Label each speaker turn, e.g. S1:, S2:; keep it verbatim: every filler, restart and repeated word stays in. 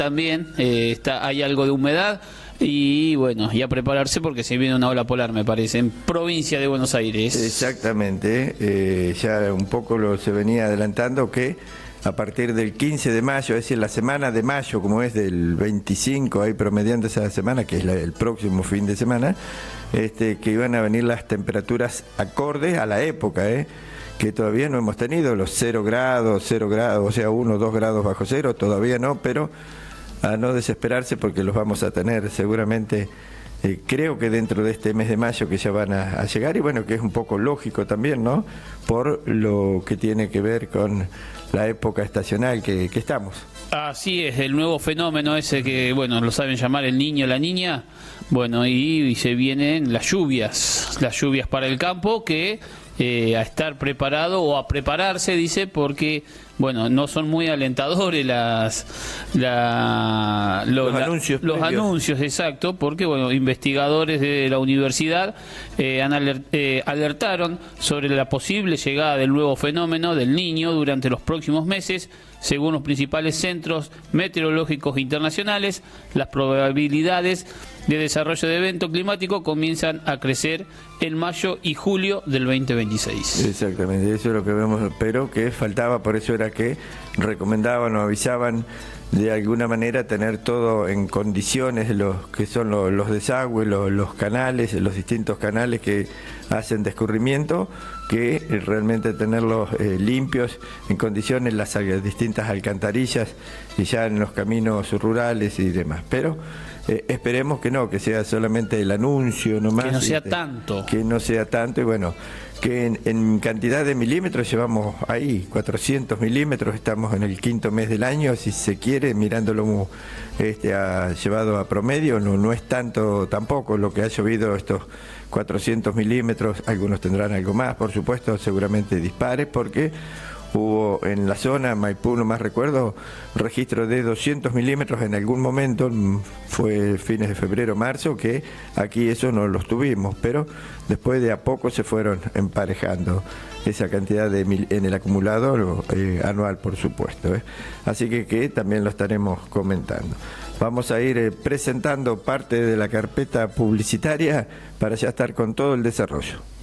S1: también eh, está, hay algo de humedad. Y bueno, y a prepararse porque se viene una ola polar, me parece, en provincia de Buenos Aires.
S2: Exactamente, eh, ya un poco lo se venía adelantando que a partir del quince de mayo, es decir, la semana de mayo, como es del veinticinco, ahí promediando esa semana, que es la, el próximo fin de semana, este, que iban a venir las temperaturas acordes a la época, ¿eh? que todavía no hemos tenido los cero grados, cero grados, o sea, uno o dos grados bajo cero, todavía no, pero a no desesperarse porque los vamos a tener seguramente, eh, creo que dentro de este mes de mayo que ya van a, a llegar, y bueno, que es un poco lógico también, ¿no? Por lo que tiene que ver con la época estacional que, que estamos.
S1: Así es, el nuevo fenómeno ese que, bueno, lo saben llamar el niño, la niña, bueno, y, y se vienen las lluvias, las lluvias para el campo que... Eh, a estar preparado o a prepararse, dice, porque bueno, no son muy alentadores las la, lo,
S2: los
S1: la,
S2: anuncios
S1: los
S2: previos.
S1: anuncios, exacto, porque bueno, investigadores de la universidad eh, han alert, eh, alertaron sobre la posible llegada del nuevo fenómeno del Niño durante los próximos meses. Según los principales centros meteorológicos internacionales, las probabilidades de desarrollo de evento climático comienzan a crecer en mayo y julio del veinte veintiséis.
S2: Exactamente, eso es lo que vemos, pero que faltaba, por eso era que recomendaban o avisaban de alguna manera tener todo en condiciones, los que son los, los desagües, los, los canales, los distintos canales que hacen descurrimiento, que realmente tenerlos eh, limpios, en condiciones, las distintas alcantarillas y ya en los caminos rurales y demás. Pero eh, esperemos que no, que sea solamente el anuncio nomás.
S1: Que no sea
S2: este,
S1: tanto.
S2: Que no sea tanto y bueno, que en, en cantidad de milímetros llevamos ahí, cuatrocientos milímetros, estamos en el quinto mes del año, si se quiere, mirándolo este, a, llevado a promedio, no, no es tanto tampoco lo que ha llovido estos cuatrocientos milímetros, algunos tendrán algo más, por supuesto, seguramente dispares, porque hubo en la zona, Maipú, no más recuerdo, registro de doscientos milímetros en algún momento, fue fines de febrero, marzo, que aquí eso no los tuvimos, pero después de a poco se fueron emparejando esa cantidad de mil, en el acumulado eh, anual, por supuesto. ¿eh? Así que, que también lo estaremos comentando. Vamos a ir eh, presentando parte de la carpeta publicitaria para ya estar con todo el desarrollo.